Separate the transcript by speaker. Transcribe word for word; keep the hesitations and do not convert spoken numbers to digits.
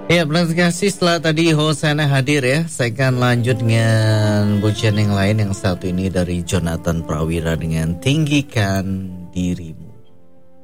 Speaker 1: Ya, benar kasih. Setelah tadi Hosana hadir ya, saya akan lanjut dengan pujian yang lain. Yang satu ini dari Jonathan Prawira dengan Tinggikan Dirimu.